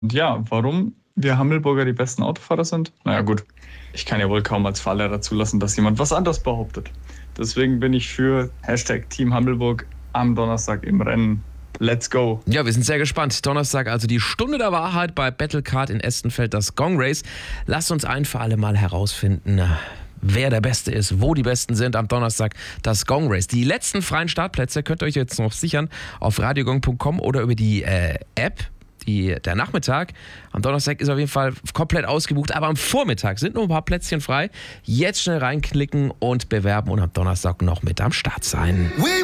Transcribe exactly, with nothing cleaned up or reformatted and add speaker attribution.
Speaker 1: Und ja, warum wir Hammelburger die besten Autofahrer sind? Naja gut, ich kann ja wohl kaum als Fahrlehrer zulassen, dass jemand was anderes behauptet. Deswegen bin ich für Hashtag Team Hammelburg am Donnerstag im Rennen. Let's go.
Speaker 2: Ja, wir sind sehr gespannt. Donnerstag also die Stunde der Wahrheit bei Battlecard in Estenfeld, das Gong Race. Lasst uns ein für alle Mal herausfinden, wer der Beste ist, wo die Besten sind am Donnerstag, das Gong Race. Die letzten freien Startplätze könnt ihr euch jetzt noch sichern auf radiogong punkt com oder über die äh, App. Die, der Nachmittag am Donnerstag ist auf jeden Fall komplett ausgebucht, aber am Vormittag sind noch ein paar Plätzchen frei. Jetzt schnell reinklicken und bewerben und am Donnerstag noch mit am Start sein.